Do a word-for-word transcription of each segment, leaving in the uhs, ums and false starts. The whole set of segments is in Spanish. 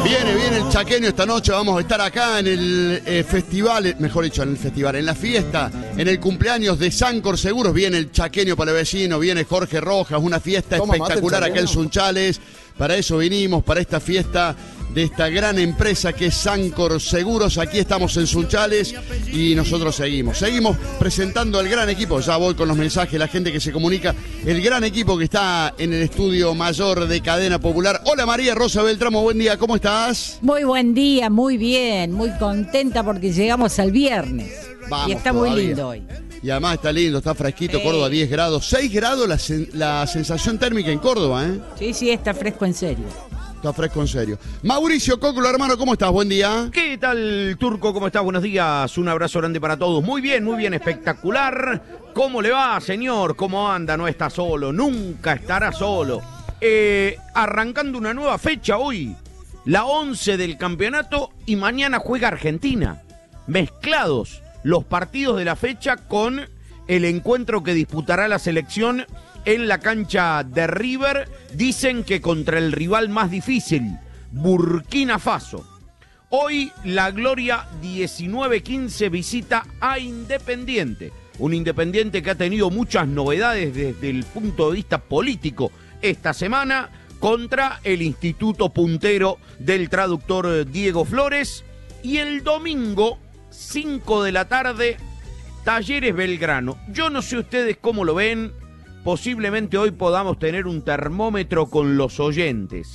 Viene, viene el chaqueño esta noche, vamos a estar acá en el eh, festival, mejor dicho, en el festival, en la fiesta, en el cumpleaños de Sancor Seguros. Viene el chaqueño para el vecino, viene Jorge Rojas, una fiesta Toma, espectacular acá en Sunchales. Para eso vinimos, para esta fiesta de esta gran empresa que es Sancor Seguros. Aquí estamos en Sunchales y nosotros seguimos. Seguimos presentando al gran equipo. Ya voy con los mensajes, la gente que se comunica. El gran equipo que está en el estudio mayor de Cadena Popular. Hola María Rosa Beltramo, buen día, ¿cómo estás? Muy buen día, muy bien, muy contenta porque llegamos al viernes. Vamos, y está todavía. Muy lindo hoy. Y además está lindo, está fresquito, Eh. Córdoba diez grados. seis grados la, sen la sensación térmica en Córdoba, ¿eh? Sí, sí, está fresco en serio. Está fresco en serio. Mauricio Cóculo, hermano, ¿cómo estás? Buen día. ¿Qué tal, Turco? ¿Cómo estás? Buenos días. Un abrazo grande para todos. Muy bien, muy bien, espectacular. ¿Cómo le va, señor? ¿Cómo anda? No está solo, nunca estará solo. Eh, arrancando una nueva fecha hoy, la once del campeonato, y mañana juega Argentina. Mezclados los partidos de la fecha con el encuentro que disputará la selección en la cancha de River. Dicen que contra el rival más difícil, Burkina Faso. Hoy la Gloria diecinueve quince visita a Independiente. Un Independiente que ha tenido muchas novedades desde el punto de vista político esta semana contra el Instituto Puntero del traductor Diego Flores. Y el domingo, cinco de la tarde, Talleres Belgrano. Yo no sé ustedes cómo lo ven. Posiblemente hoy podamos tener un termómetro con los oyentes.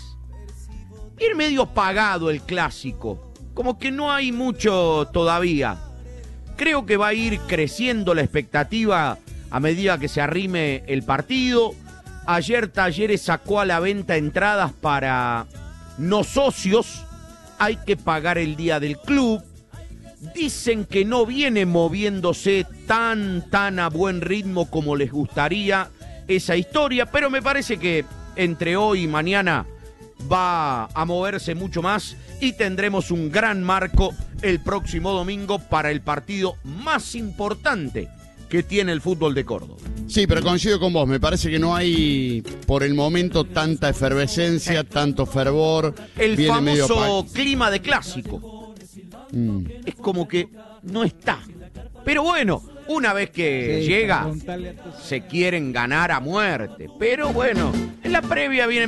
Ir medio pagado el clásico, como que no hay mucho todavía. Creo que va a ir creciendo la expectativa a medida que se arrime el partido. Ayer Talleres sacó a la venta entradas para no socios. Hay que pagar el día del club. Dicen que no viene moviéndose tan, tan a buen ritmo como les gustaría esa historia, pero me parece que entre hoy y mañana va a moverse mucho más y tendremos un gran marco el próximo domingo para el partido más importante que tiene el fútbol de Córdoba. Sí, pero coincido con vos, me parece que no hay por el momento tanta efervescencia, eh, tanto fervor. El famoso clima de clásico. Mm. Es como que no está. Pero bueno, una vez que sí, llega, se quieren ganar a muerte. Pero bueno, en la previa viene